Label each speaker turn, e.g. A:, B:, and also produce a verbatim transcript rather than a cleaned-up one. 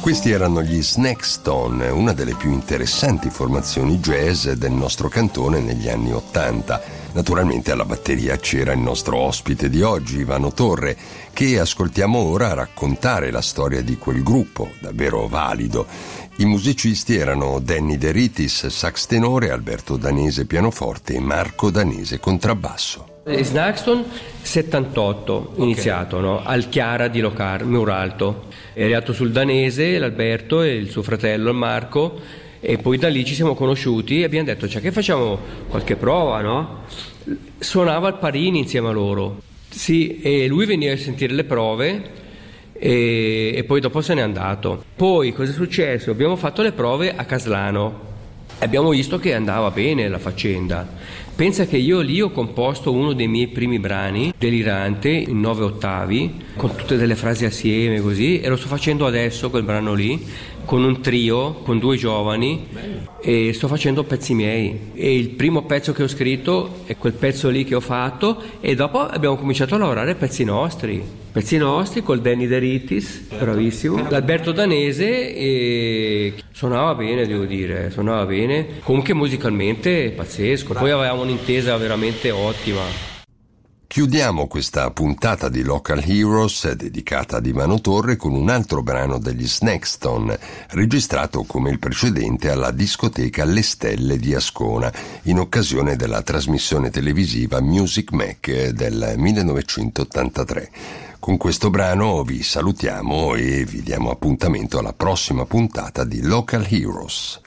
A: Questi erano gli Snackstone, una delle più interessanti formazioni jazz del nostro cantone negli anni Ottanta. Naturalmente alla batteria c'era il nostro ospite di oggi, Ivano Torre, che ascoltiamo ora raccontare la storia di quel gruppo, davvero valido. I musicisti erano Danny De Ritis, sax tenore, Alberto Danese pianoforte e Marco Danese contrabbasso.
B: Snackstone settantotto
A: okay.
B: iniziato, no? Al Chiara di Locar, Muralto. È arrivato sul Danese, l'Alberto e il suo fratello il Marco, e poi da lì ci siamo conosciuti e abbiamo detto, cioè, che facciamo qualche prova, no? Suonava al Parini insieme a loro, sì, e lui veniva a sentire le prove e, e poi dopo se n'è andato. Poi cosa è successo? Abbiamo fatto le prove a Caslano e abbiamo visto che andava bene la faccenda. Pensa che io lì ho composto uno dei miei primi brani, Delirante, in nove ottavi, con tutte delle frasi assieme così, e lo sto facendo adesso quel brano lì, con un trio, con due giovani, e sto facendo pezzi miei. E il primo pezzo che ho scritto è quel pezzo lì che ho fatto, e dopo abbiamo cominciato a lavorare pezzi nostri. Pezzi nostri col Danny De Ritis, bravissimo, l'Alberto Danese, e suonava bene, devo dire, suonava bene. Comunque musicalmente pazzesco, poi avevamo un'intesa veramente ottima.
A: Chiudiamo questa puntata di Local Heroes dedicata ad Ivano Torre con un altro brano degli Snackstone, registrato come il precedente alla discoteca Le Stelle di Ascona, in occasione della trasmissione televisiva Music Mac del millenovecentottantatré. Con questo brano vi salutiamo e vi diamo appuntamento alla prossima puntata di Local Heroes.